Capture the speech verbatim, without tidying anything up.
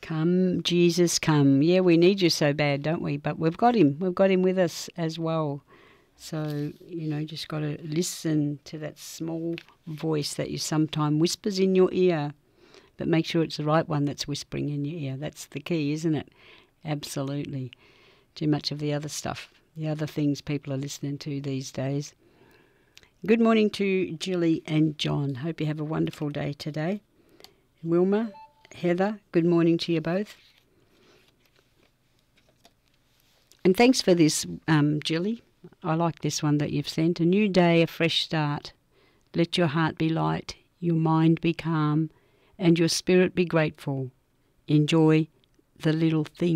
Come, Jesus, come. Yeah, we need you so bad, don't we? But we've got him. We've got him with us as well. So, you know, just got to listen to that small voice that you sometimes whispers in your ear. But make sure it's the right one that's whispering in your ear. That's the key, isn't it? Absolutely. Too much of the other stuff, the other things people are listening to these days. Good morning to Julie and John. Hope you have a wonderful day today. Wilma, Heather, good morning to you both. And thanks for this, um, Julie. I like this one that you've sent. A new day, a fresh start. Let your heart be light, your mind be calm, and your spirit be grateful. Enjoy the little things.